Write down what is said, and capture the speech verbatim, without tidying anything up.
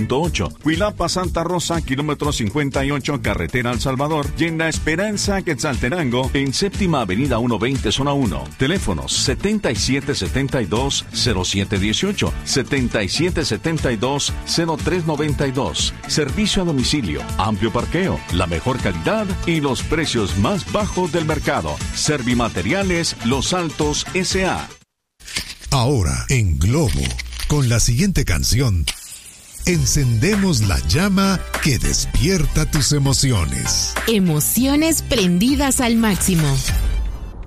punto ocho. Cuilapa, Santa Rosa, kilómetro cincuenta y ocho, carretera El Salvador. Y en La Esperanza, Quetzaltenango, en Séptima Avenida ciento veinte, zona uno. Teléfonos setenta y siete setenta y dos, cero siete dieciocho, setenta y siete setenta y dos, cero tres noventa y dos. Servicio a domicilio, amplio parqueo, la mejor calidad y los precios más bajos del mercado. Servimateriales Los Altos S A. Ahora en Globo, con la siguiente canción, encendemos la llama que despierta tus emociones. Emociones prendidas al máximo.